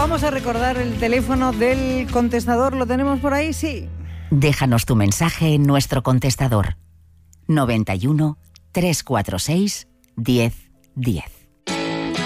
Vamos a recordar el teléfono del contestador. ¿Lo tenemos por ahí? Sí. Déjanos tu mensaje en nuestro contestador. 91 346 1010.